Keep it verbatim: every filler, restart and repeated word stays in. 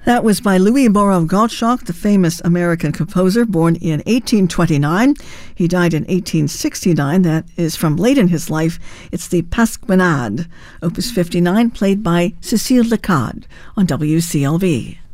That was by Louis Borov Gottschalk, the famous American composer, born in eighteen twenty-nine. He died in eighteen sixty-nine. That is from late in his life. It's the Pasquinade, Opus fifty-nine, played by Cécile Lecade on W C L V.